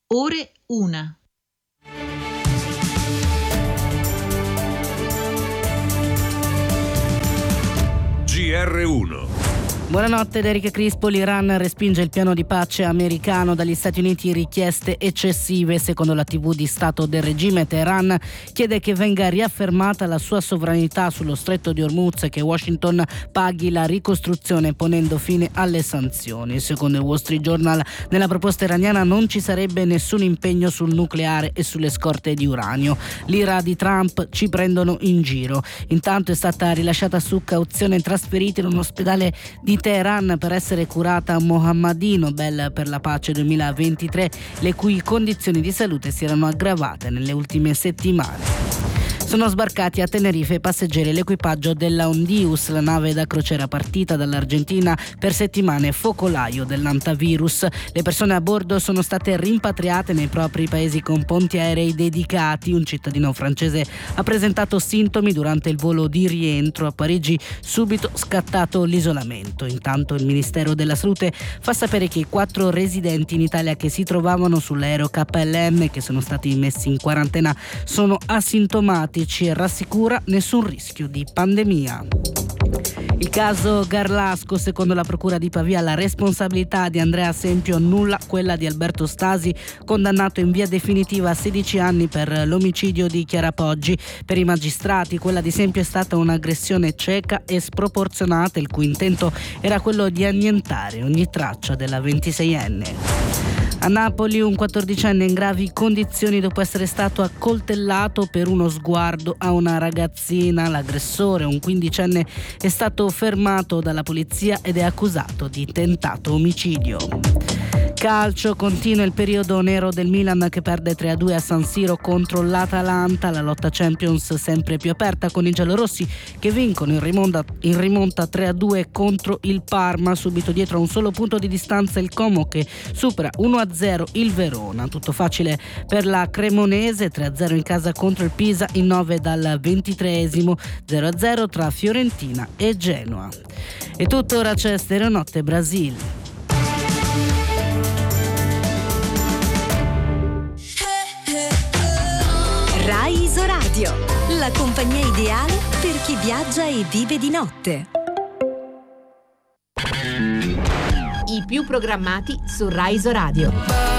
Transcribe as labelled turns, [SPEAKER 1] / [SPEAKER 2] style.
[SPEAKER 1] Ore 1.
[SPEAKER 2] GR1.
[SPEAKER 3] Buonanotte da Enrico Crispo. L'Iran respinge il piano di pace americano. Dagli Stati Uniti richieste eccessive. Secondo la TV di Stato del regime, Teheran chiede che venga riaffermata la sua sovranità sullo stretto di Hormuz e che Washington paghi la ricostruzione ponendo fine alle sanzioni. Secondo il Wall Street Journal, nella proposta iraniana non ci sarebbe nessun impegno sul nucleare e sulle scorte di uranio. L'ira di Trump: ci prendono in giro. Intanto è stata rilasciata su cauzione trasferita in un ospedale di Teheran per essere curata a Mohammadi, Nobel per la pace 2023, le cui condizioni di salute si erano aggravate nelle ultime settimane. Sono sbarcati a Tenerife i passeggeri e l'equipaggio della Hondius, la nave da crociera partita dall'Argentina per settimane focolaio dell'antavirus. Le persone a bordo sono state rimpatriate nei propri paesi con ponti aerei dedicati. Un cittadino francese ha presentato sintomi durante il volo di rientro a Parigi, subito scattato l'isolamento. Intanto il Ministero della Salute fa sapere che i 4 residenti in Italia che si trovavano sull'aereo KLM e che sono stati messi in quarantena sono asintomatici e rassicura nessun rischio di pandemia. Il caso Garlasco: secondo la procura di Pavia la responsabilità di Andrea Sempio nulla quella di Alberto Stasi, condannato in via definitiva a 16 anni per l'omicidio di Chiara Poggi. Per i magistrati quella di Sempio è stata un'aggressione cieca e sproporzionata, il cui intento era quello di annientare ogni traccia della 26enne. A Napoli un 14enne in gravi condizioni dopo essere stato accoltellato per uno sguardo a una ragazzina. L'aggressore, un 15enne, è stato fermato dalla polizia ed è accusato di tentato omicidio. Calcio: continua il periodo nero del Milan che perde 3-2 a San Siro contro l'Atalanta. La lotta Champions sempre più aperta con i giallorossi che vincono in rimonta 3-2 contro il Parma. Subito dietro a un solo punto di distanza il Como che supera 1-0 il Verona. Tutto facile per la Cremonese, 3-0 in casa contro il Pisa in 9 dal 23esimo, 0-0 tra Fiorentina e Genoa. E tutto, ora c'è Stereonotte Brasil.
[SPEAKER 4] Rai Isoradio, la compagnia ideale per chi viaggia e vive di notte.
[SPEAKER 5] I più programmati su Rai Isoradio.